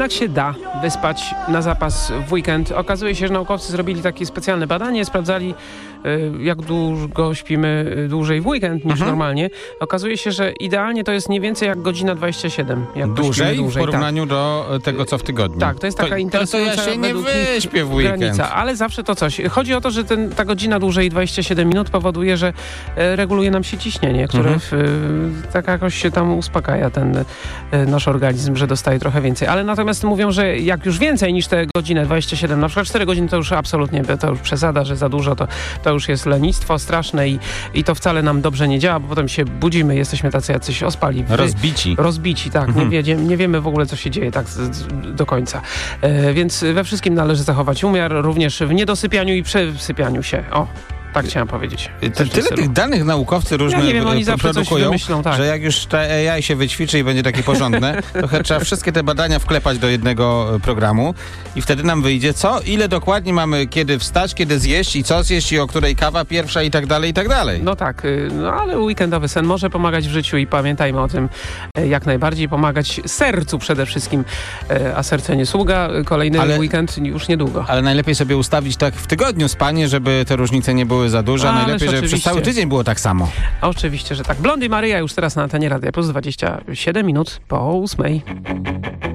jednak się da wyspać na zapas w weekend. Okazuje się, że naukowcy zrobili takie specjalne badanie, sprawdzali jak długo śpimy dłużej w weekend niż normalnie. Okazuje się, że idealnie to jest nie więcej jak godzina 27. Jak dłużej w dłużej, porównaniu do tego, co w tygodniu. Tak, to jest taka interesująca to ja się nie wyśpię w weekend. granica, ale zawsze to coś. Chodzi o to, że ta godzina dłużej 27 minut powoduje, że reguluje nam się ciśnienie, które tak jakoś się tam uspokaja ten nasz organizm, że dostaje trochę więcej. Ale natomiast mówią, że jak już więcej niż tę godzinę 27, na przykład 4 godziny, to już absolutnie, to już przesada, że za dużo, to już jest lenistwo straszne i to wcale nam dobrze nie działa, bo potem się budzimy, jesteśmy tacy jacyś ospali. Rozbici, tak. Nie wiemy w ogóle, co się dzieje tak do końca. Więc we wszystkim należy zachować umiar, również w niedosypianiu i przesypianiu się. O, tak chciałem powiedzieć. Tyle tych danych naukowcy różne nie wiem, oni zawsze produkują, coś wymyślą, tak. że jak już te AI się wyćwiczy i będzie takie porządne, to trzeba wszystkie te badania wklepać do jednego programu i wtedy nam wyjdzie co, ile dokładnie mamy kiedy wstać, kiedy zjeść i co zjeść i o której kawa pierwsza i tak dalej, i tak dalej. No tak, ale weekendowy sen może pomagać w życiu i pamiętajmy o tym jak najbardziej, pomagać sercu przede wszystkim, a serce nie sługa. Kolejny weekend już niedługo. Ale najlepiej sobie ustawić tak w tygodniu spanie, żeby te różnice nie były za duże, najlepiej, żeby przez cały tydzień było tak samo. Oczywiście, że tak. Blond i Maryja już teraz na antenie Radia Plus 27 minut po 8.